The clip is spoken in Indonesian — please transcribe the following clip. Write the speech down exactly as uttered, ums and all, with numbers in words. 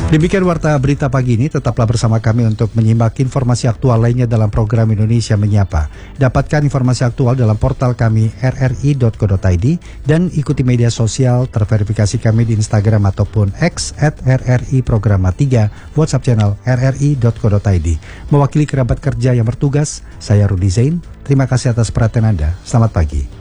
Demikian warta berita pagi ini, tetaplah bersama kami untuk menyimak informasi aktual lainnya dalam program Indonesia Menyapa. Dapatkan informasi aktual dalam portal kami r r i dot co dot i d dan ikuti media sosial terverifikasi kami di Instagram ataupun X at r r i programa tiga, WhatsApp channel r r i dot co dot i d. Mewakili kerabat kerja yang bertugas, saya Rudi Zain. Terima kasih atas perhatian Anda. Selamat pagi.